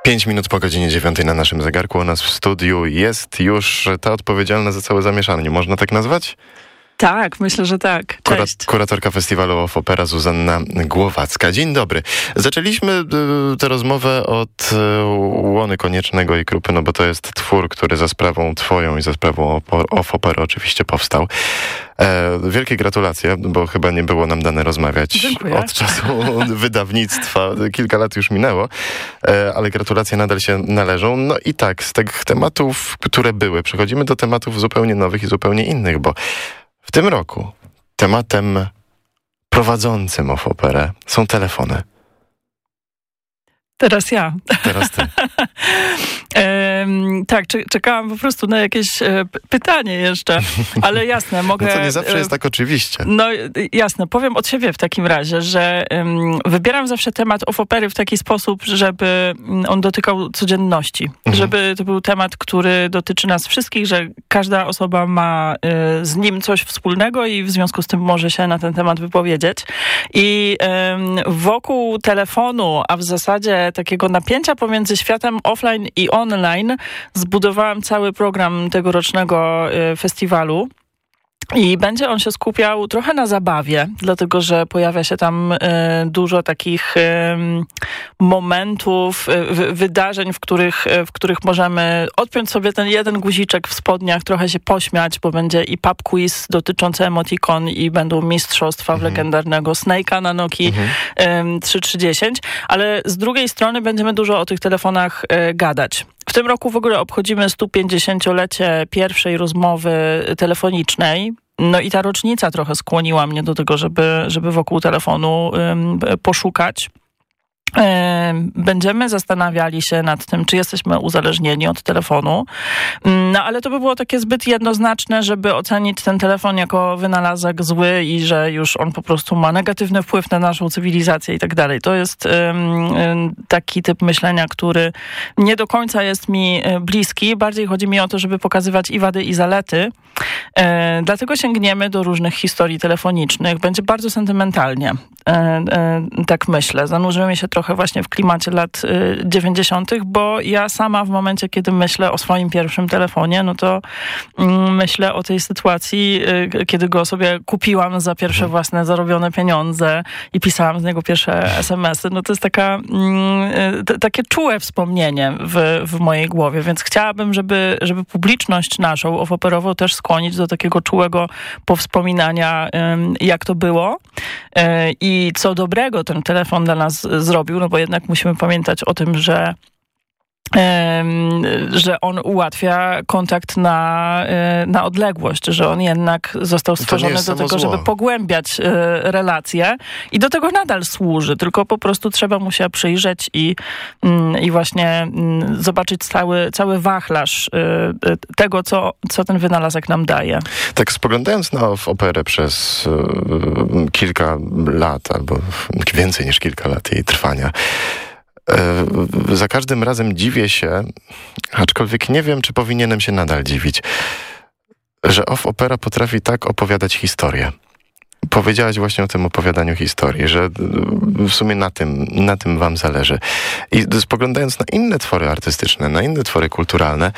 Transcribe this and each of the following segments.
5 minut po godzinie 9 na naszym zegarku. U nas w studiu jest już ta odpowiedzialna za całe zamieszanie. Można tak nazwać? Tak, myślę, że tak. Cześć. Kuratorka festiwalu Off Opera Zuzanna Głowacka. Dzień dobry. Zaczęliśmy tę rozmowę od Łony Koniecznego i Krupy, no bo to jest twór, który za sprawą twoją i za sprawą Off Opera oczywiście powstał. Wielkie gratulacje, bo chyba nie było nam dane rozmawiać Dziękuję. Od czasu wydawnictwa. Kilka lat już minęło, ale gratulacje nadal się należą. No i tak, z tych tematów, które były, przechodzimy do tematów zupełnie nowych i zupełnie innych, bo w tym roku tematem prowadzącym Off Operę są telefony. Teraz ja. Teraz ty. Tak, czekałam po prostu na jakieś pytanie jeszcze, ale jasne, mogę... No to nie zawsze jest tak oczywiście. No jasne, powiem od siebie w takim razie, że wybieram zawsze temat Off Opery w taki sposób, żeby on dotykał codzienności. Żeby to był temat, który dotyczy nas wszystkich, że każda osoba ma z nim coś wspólnego i w związku z tym może się na ten temat wypowiedzieć. I wokół telefonu, a w zasadzie takiego napięcia pomiędzy światem offline i online zbudowałam cały program tegorocznego festiwalu. I będzie on się skupiał trochę na zabawie, dlatego że pojawia się tam dużo takich momentów, wydarzeń, w których możemy odpiąć sobie ten jeden guziczek w spodniach, trochę się pośmiać, bo będzie i pub quiz dotyczący emotikon i będą mistrzostwa w legendarnego Snake'a na Nokii 3310, ale z drugiej strony będziemy dużo o tych telefonach gadać. W tym roku w ogóle obchodzimy 150-lecie pierwszej rozmowy telefonicznej. No i ta rocznica trochę skłoniła mnie do tego, żeby wokół telefonu poszukać. Będziemy zastanawiali się nad tym, czy jesteśmy uzależnieni od telefonu. No ale to by było takie zbyt jednoznaczne, żeby ocenić ten telefon jako wynalazek zły i że już on po prostu ma negatywny wpływ na naszą cywilizację i tak dalej. To jest taki typ myślenia, który nie do końca jest mi bliski. Bardziej chodzi mi o to, żeby pokazywać i wady, i zalety. Dlatego sięgniemy do różnych historii telefonicznych. Będzie bardzo sentymentalnie. Tak myślę. Zanurzymy się trochę właśnie w klimacie lat 90., bo ja sama w momencie, kiedy myślę o swoim pierwszym telefonie, no to myślę o tej sytuacji, kiedy go sobie kupiłam za pierwsze własne zarobione pieniądze i pisałam z niego pierwsze SMS-y. No to jest takie czułe wspomnienie w mojej głowie, więc chciałabym, żeby publiczność naszą off-operową też skłonić do takiego czułego powspominania, jak to było i co dobrego ten telefon dla nas zrobił, no bo jednak musimy pamiętać o tym, że on ułatwia kontakt na odległość, że on jednak został stworzony do tego, żeby pogłębiać relacje i do tego nadal służy, tylko po prostu trzeba mu się przyjrzeć i właśnie zobaczyć cały wachlarz tego, co ten wynalazek nam daje. Tak spoglądając na Off-Operę przez kilka lat, albo więcej niż kilka lat jej trwania, za każdym razem dziwię się, aczkolwiek nie wiem, czy powinienem się nadal dziwić, że Off Opera potrafi tak opowiadać historię. Powiedziałaś właśnie o tym opowiadaniu historii, że w sumie na tym wam zależy. I spoglądając na inne twory artystyczne, na inne twory kulturalne,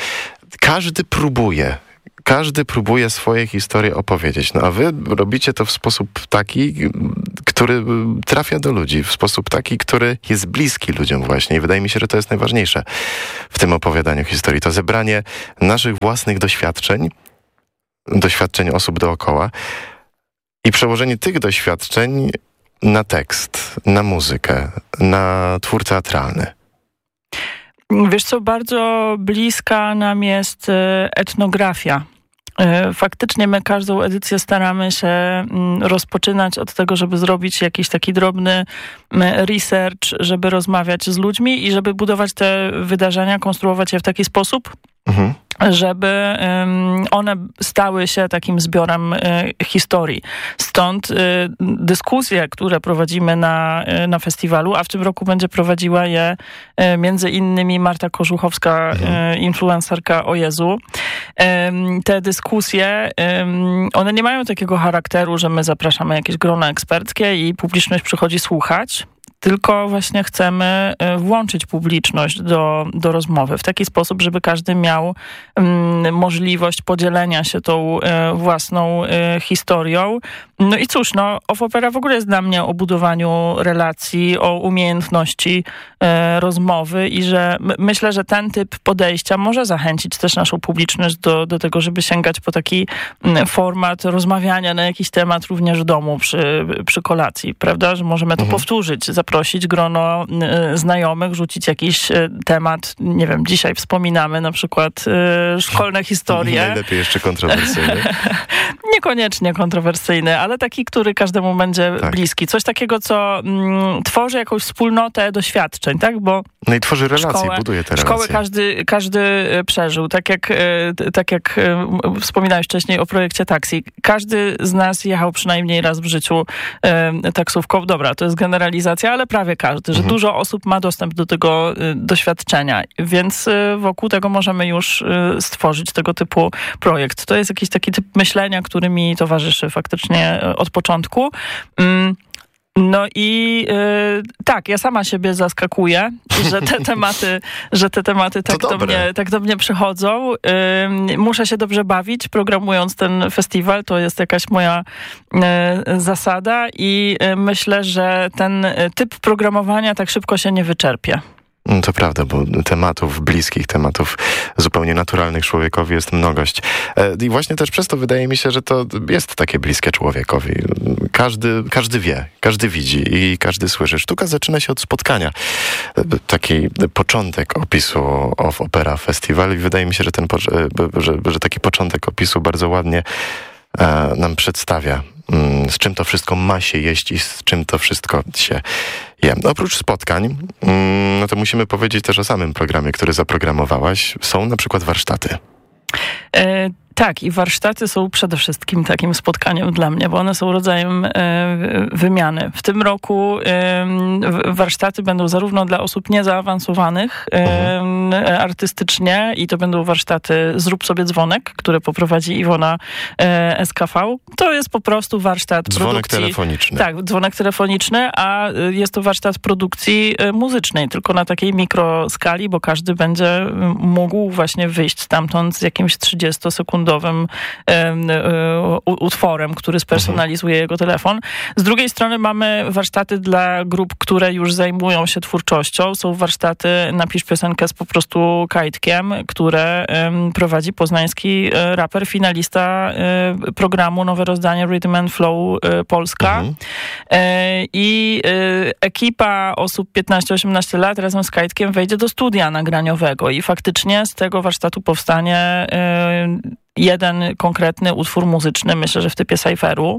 każdy próbuje swoje historie opowiedzieć. No a wy robicie to w sposób taki, który trafia do ludzi, w sposób taki, który jest bliski ludziom właśnie. I wydaje mi się, że to jest najważniejsze w tym opowiadaniu historii. To zebranie naszych własnych doświadczeń osób dookoła i przełożenie tych doświadczeń na tekst, na muzykę, na twór teatralny. Wiesz co, bardzo bliska nam jest etnografia. Faktycznie my każdą edycję staramy się rozpoczynać od tego, żeby zrobić jakiś taki drobny research, żeby rozmawiać z ludźmi i żeby budować te wydarzenia, konstruować je w taki sposób, żeby one stały się takim zbiorem historii. Stąd dyskusje, które prowadzimy na festiwalu, a w tym roku będzie prowadziła je między innymi Marta Kożuchowska, influencerka O Jezu. Te dyskusje, one nie mają takiego charakteru, że my zapraszamy jakieś grono eksperckie i publiczność przychodzi słuchać, tylko właśnie chcemy włączyć publiczność do rozmowy w taki sposób, żeby każdy miał możliwość podzielenia się tą własną historią. No i cóż, Off Opera w ogóle jest dla mnie o budowaniu relacji, o umiejętności rozmowy i że myślę, że ten typ podejścia może zachęcić też naszą publiczność do tego, żeby sięgać po taki format rozmawiania na jakiś temat również w domu przy kolacji, prawda? Że możemy to powtórzyć, zaprosić grono znajomych, rzucić jakiś temat, nie wiem, dzisiaj wspominamy na przykład szkolne historie. Najlepiej jeszcze kontrowersyjny. Niekoniecznie kontrowersyjny, ale taki, który każdemu będzie bliski. Coś takiego, co tworzy jakąś wspólnotę doświadczeń, tak? Bo no i tworzy relacje, buduje te relacje. Szkołę każdy przeżył. Tak jak wspominałeś wcześniej o projekcie Taksi. Każdy z nas jechał przynajmniej raz w życiu taksówką. Dobra, to jest generalizacja, ale prawie każdy, że dużo osób ma dostęp do tego doświadczenia. Więc wokół tego możemy już stworzyć tego typu projekt. To jest jakiś taki typ myślenia, który mi towarzyszy faktycznie od początku. No i tak, ja sama siebie zaskakuję, że te tematy tak do mnie przychodzą. Muszę się dobrze bawić, programując ten festiwal. To jest jakaś moja zasada i myślę, że ten typ programowania tak szybko się nie wyczerpie. To prawda, bo tematów bliskich, tematów zupełnie naturalnych człowiekowi jest mnogość. I właśnie też przez to wydaje mi się, że to jest takie bliskie człowiekowi. Każdy wie, każdy widzi i każdy słyszy. Sztuka zaczyna się od spotkania. Taki początek opisu Off Opera Festival i wydaje mi się, że taki początek opisu bardzo ładnie nam przedstawia, z czym to wszystko ma się jeść i z czym to wszystko się je. Oprócz spotkań, no to musimy powiedzieć też o samym programie, który zaprogramowałaś. Są na przykład warsztaty. Tak, i warsztaty są przede wszystkim takim spotkaniem dla mnie, bo one są rodzajem wymiany. W tym roku warsztaty będą zarówno dla osób niezaawansowanych artystycznie i to będą warsztaty Zrób sobie dzwonek, które poprowadzi Iwona SKV. To jest po prostu warsztat dzwonek produkcji. Telefoniczny. Tak, dzwonek telefoniczny, a jest to warsztat produkcji muzycznej, tylko na takiej mikroskali, bo każdy będzie mógł właśnie wyjść stamtąd z jakimś 30-sekundowym utworem, który spersonalizuje jego telefon. Z drugiej strony mamy warsztaty dla grup, które już zajmują się twórczością. Są warsztaty Napisz piosenkę z po prostu kajtkiem, które prowadzi poznański raper, finalista programu Nowe Rozdanie Rhythm and Flow Polska. I ekipa osób 15-18 lat razem z kajtkiem wejdzie do studia nagraniowego i faktycznie z tego warsztatu powstanie jeden konkretny utwór muzyczny, myślę, że w typie cypheru.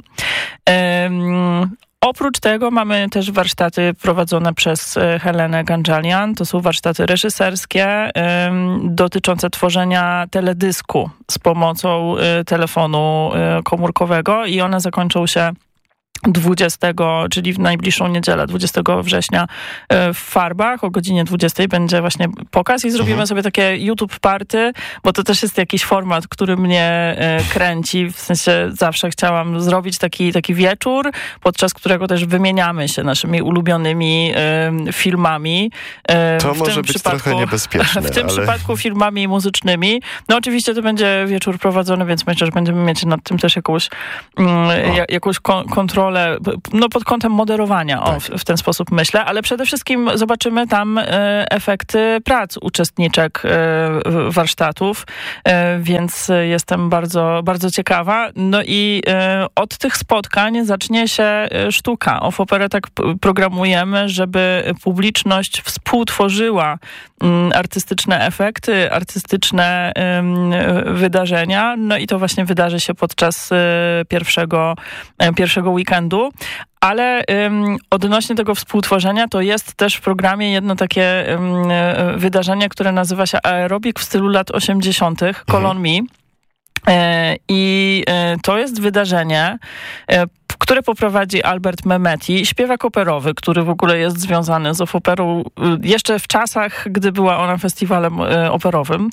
Oprócz tego mamy też warsztaty prowadzone przez Helenę Gandzalian. To są warsztaty reżyserskie dotyczące tworzenia teledysku z pomocą telefonu komórkowego i one zakończą się 20, czyli w najbliższą niedzielę, 20 września w Farbach. O godzinie 20 będzie właśnie pokaz i zrobimy sobie takie YouTube party, bo to też jest jakiś format, który mnie kręci. W sensie zawsze chciałam zrobić taki wieczór, podczas którego też wymieniamy się naszymi ulubionymi filmami. To może być trochę niebezpieczne. W tym przypadku filmami muzycznymi. No oczywiście to będzie wieczór prowadzony, więc myślę, że będziemy mieć nad tym też jakąś kontrolę, no pod kątem moderowania, w ten sposób myślę, ale przede wszystkim zobaczymy tam efekty prac uczestniczek warsztatów, więc jestem bardzo, bardzo ciekawa. No i od tych spotkań zacznie się sztuka. Off Operę tak programujemy, żeby publiczność współtworzyła artystyczne efekty, artystyczne wydarzenia, no i to właśnie wydarzy się podczas pierwszego weekendu. Ale odnośnie tego współtworzenia, to jest też w programie jedno takie wydarzenie, które nazywa się Aerobik w stylu lat 80. Call on Me. I to jest wydarzenie, które poprowadzi Albert Mehmeti, śpiewak operowy, który w ogóle jest związany z Ofoperą jeszcze w czasach, gdy była ona festiwalem operowym.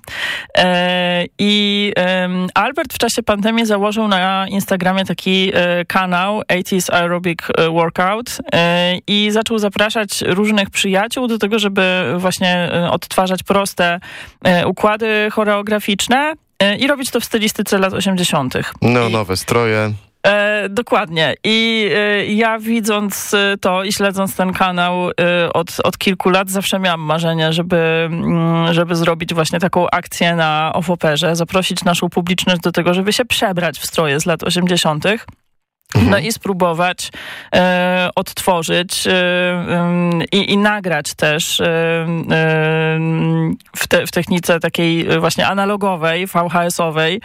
I Albert w czasie pandemii założył na Instagramie taki kanał 80s Aerobic Workout i zaczął zapraszać różnych przyjaciół do tego, żeby właśnie odtwarzać proste układy choreograficzne i robić to w stylistyce lat 80. Nowe stroje. Dokładnie. I ja widząc to i śledząc ten kanał od kilku lat zawsze miałam marzenie, żeby zrobić właśnie taką akcję na Ofoperze, zaprosić naszą publiczność do tego, żeby się przebrać w stroje z lat 80. No i spróbować odtworzyć i nagrać też w technice takiej właśnie analogowej, VHS-owej,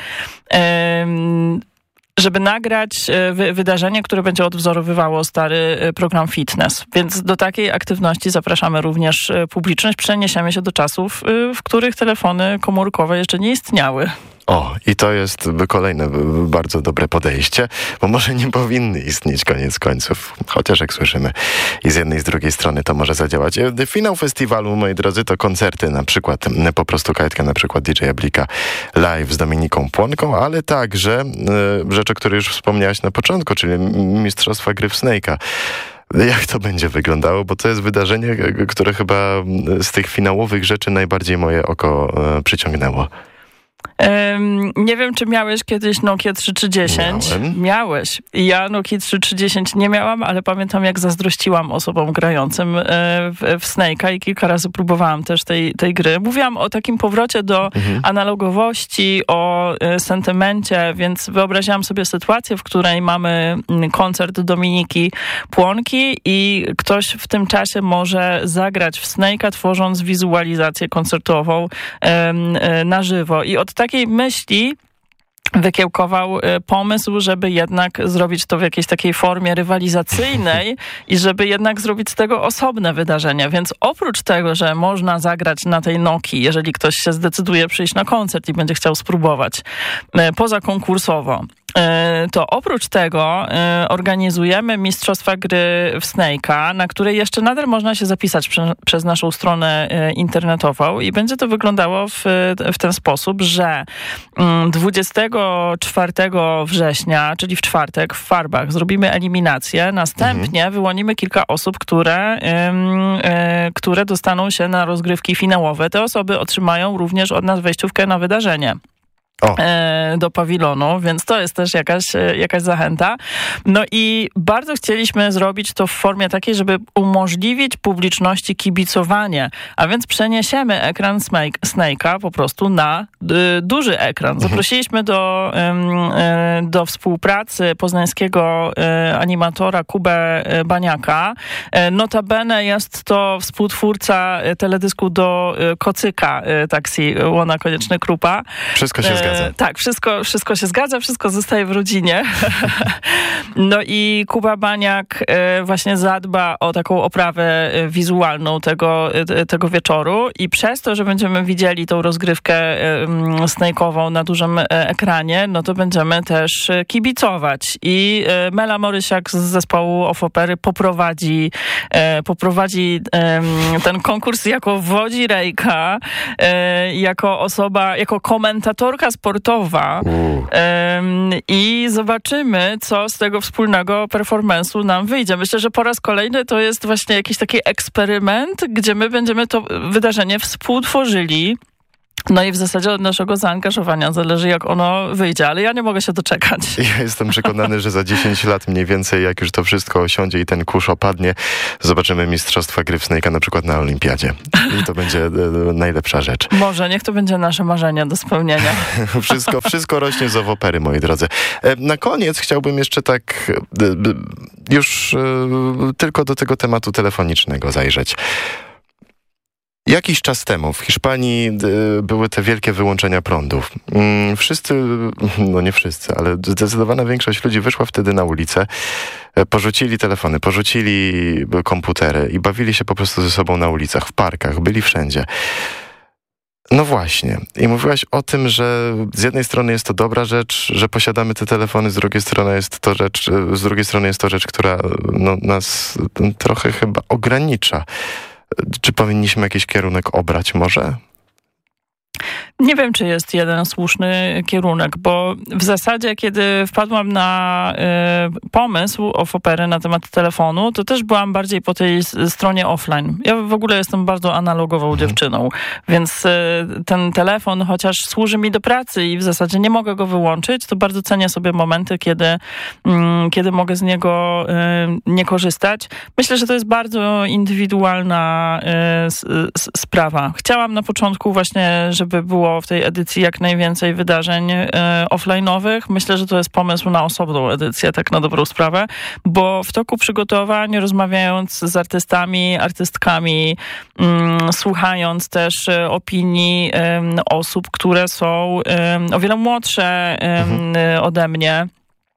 żeby nagrać wydarzenie, które będzie odwzorowywało stary program fitness. Więc do takiej aktywności zapraszamy również publiczność. Przeniesiemy się do czasów, w których telefony komórkowe jeszcze nie istniały. O, i to jest kolejne bardzo dobre podejście, bo może nie powinny istnieć koniec końców, chociaż jak słyszymy i z jednej i z drugiej strony to może zadziałać. Finał festiwalu, moi drodzy, to koncerty, na przykład Po prostu Kajtka, na przykład DJ Blika live z Dominiką Płonką, ale także rzecz, o której już wspomniałaś na początku, czyli Mistrzostwa Gry w Snake'a. Jak to będzie wyglądało? Bo to jest wydarzenie, które chyba z tych finałowych rzeczy najbardziej moje oko przyciągnęło. Nie wiem, czy miałeś kiedyś Nokia 3310. Miałeś. Ja Nokia 3310 nie miałam, ale pamiętam, jak zazdrościłam osobom grającym w Snake'a i kilka razy próbowałam też tej gry. Mówiłam o takim powrocie do analogowości, o sentymencie, więc wyobraziłam sobie sytuację, w której mamy koncert Dominiki Płonki i ktoś w tym czasie może zagrać w Snake'a, tworząc wizualizację koncertową na żywo. I od takiej myśli wykiełkował pomysł, żeby jednak zrobić to w jakiejś takiej formie rywalizacyjnej i żeby jednak zrobić z tego osobne wydarzenie. Więc oprócz tego, że można zagrać na tej Nokii, jeżeli ktoś się zdecyduje przyjść na koncert i będzie chciał spróbować pozakonkursowo, to oprócz tego organizujemy Mistrzostwa Gry w Snake'a, na której jeszcze nadal można się zapisać przez naszą stronę internetową i będzie to wyglądało w ten sposób, że 24 września, czyli w czwartek, w Farbach zrobimy eliminację, następnie wyłonimy kilka osób, które dostaną się na rozgrywki finałowe. Te osoby otrzymają również od nas wejściówkę na wydarzenie. Do pawilonu, więc to jest też jakaś zachęta. No i bardzo chcieliśmy zrobić to w formie takiej, żeby umożliwić publiczności kibicowanie, a więc przeniesiemy ekran Snake'a po prostu na duży ekran. Zaprosiliśmy do współpracy poznańskiego animatora Kubę Baniaka. Notabene jest to współtwórca teledysku do Kocyka Taksi Łona Konieczny-Krupa. Wszystko się zgadza. Tak, wszystko się zgadza, wszystko zostaje w rodzinie. No i Kuba Baniak właśnie zadba o taką oprawę wizualną tego wieczoru i przez to, że będziemy widzieli tą rozgrywkę snake'ową na dużym ekranie, no to będziemy też kibicować. I Mela Morysiak z zespołu Ofopery poprowadzi ten konkurs jako wodzirejka, jako komentatorka sportowa i zobaczymy, co z tego wspólnego performance'u nam wyjdzie. Myślę, że po raz kolejny to jest właśnie jakiś taki eksperyment, gdzie my będziemy to wydarzenie współtworzyli. No i w zasadzie od naszego zaangażowania zależy, jak ono wyjdzie, ale ja nie mogę się doczekać. Ja jestem przekonany, że za 10 lat mniej więcej, jak już to wszystko osiądzie i ten kurz opadnie, zobaczymy Mistrzostwa Gry w Snake'a na przykład na Olimpiadzie. I to będzie najlepsza rzecz. Może, niech to będzie nasze marzenie do spełnienia. Wszystko rośnie z Ofopery, moi drodzy. Na koniec chciałbym jeszcze tak już tylko do tego tematu telefonicznego zajrzeć. Jakiś czas temu w Hiszpanii były te wielkie wyłączenia prądów. Wszyscy, no nie wszyscy, ale zdecydowana większość ludzi wyszła wtedy na ulicę, porzucili telefony, porzucili komputery i bawili się po prostu ze sobą na ulicach, w parkach, byli wszędzie. No właśnie. I mówiłaś o tym, że z jednej strony jest to dobra rzecz, że posiadamy te telefony, z drugiej strony jest to rzecz, która nas trochę chyba ogranicza. Czy powinniśmy jakiś kierunek obrać może? Nie wiem, czy jest jeden słuszny kierunek, bo w zasadzie, kiedy wpadłam na pomysł Ofopery na temat telefonu, to też byłam bardziej po tej stronie offline. Ja w ogóle jestem bardzo analogową dziewczyną, więc ten telefon, chociaż służy mi do pracy i w zasadzie nie mogę go wyłączyć, to bardzo cenię sobie momenty, kiedy mogę z niego nie korzystać. Myślę, że to jest bardzo indywidualna sprawa. Chciałam na początku właśnie, żeby było w tej edycji jak najwięcej wydarzeń offline'owych. Myślę, że to jest pomysł na osobną edycję, tak na dobrą sprawę, bo w toku przygotowań, rozmawiając z artystkami, słuchając też opinii osób, które są o wiele młodsze ode mnie,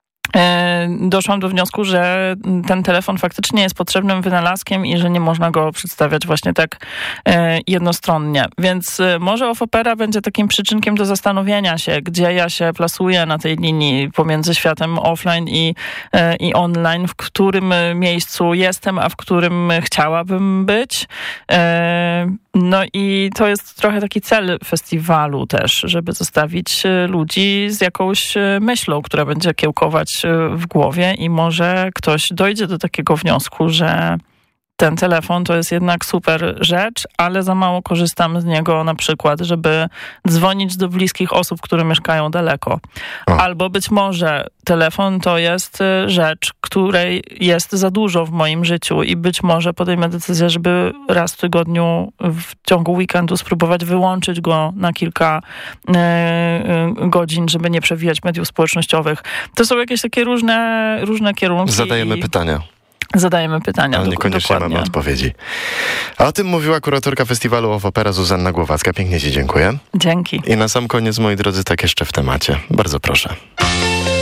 doszłam do wniosku, że ten telefon faktycznie jest potrzebnym wynalazkiem i że nie można go przedstawiać właśnie tak jednostronnie. Więc może Ofopera będzie takim przyczynkiem do zastanowienia się, gdzie ja się plasuję na tej linii pomiędzy światem offline i online, w którym miejscu jestem, a w którym chciałabym być. No i to jest trochę taki cel festiwalu też, żeby zostawić ludzi z jakąś myślą, która będzie kiełkować w głowie i może ktoś dojdzie do takiego wniosku, że ten telefon to jest jednak super rzecz, ale za mało korzystam z niego na przykład, żeby dzwonić do bliskich osób, które mieszkają daleko. Albo być może telefon to jest rzecz, której jest za dużo w moim życiu i być może podejmę decyzję, żeby raz w tygodniu w ciągu weekendu spróbować wyłączyć go na kilka godzin, żeby nie przewijać mediów społecznościowych. To są jakieś takie różne kierunki. Zadajemy pytania. Ale niekoniecznie dokładnie. mamy odpowiedzi. A o tym mówiła kuratorka festiwalu Ofopera Zuzanna Głowacka. Pięknie ci dziękuję. Dzięki. I na sam koniec, moi drodzy, tak jeszcze w temacie. Bardzo proszę.